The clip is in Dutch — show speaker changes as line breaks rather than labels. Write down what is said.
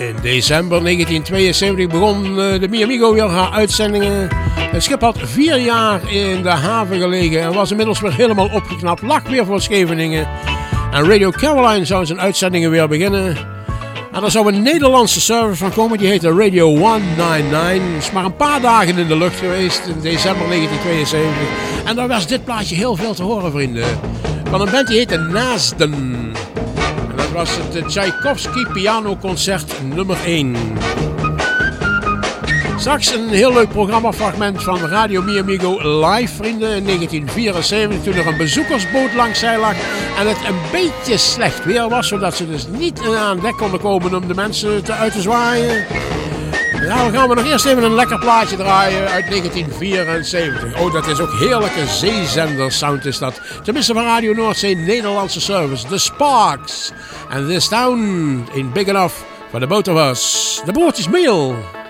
In december 1972 begon de Mi Amigo weer haar uitzendingen. Het schip had 4 jaar in de haven gelegen en was inmiddels weer helemaal opgeknapt. Lag weer voor Scheveningen. En Radio Caroline zou zijn uitzendingen weer beginnen. En er zou een Nederlandse service van komen, die heette Radio 199. Is maar een paar dagen in de lucht geweest in december 1972. En daar was dit plaatje heel veel te horen, vrienden. Van een band die heette Naasden. En dat was het Tchaikovsky pianoconcert nummer 1. Straks een heel leuk programmafragment van Radio Mi Amigo live, vrienden, in 1974, toen er een bezoekersboot langs zij lag en het een beetje slecht weer was, zodat ze dus niet aan dek konden komen om de mensen uit te zwaaien. Ja, dan gaan we nog eerst even een lekker plaatje draaien uit 1974. Oh, dat is ook heerlijke zeezender-sound is dat. Tenminste van Radio Noordzee, Nederlandse service. The Sparks. And this town ain't big enough for the both of us. De broertjes Miel.